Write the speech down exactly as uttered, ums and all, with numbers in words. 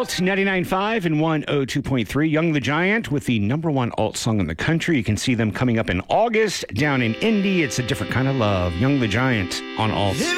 Alt ninety-nine point five and one oh two point three. Young the Giant with the number one alt song in the country. You can see them coming up in August down in Indy. It's a different kind of love. Young the Giant on Alt.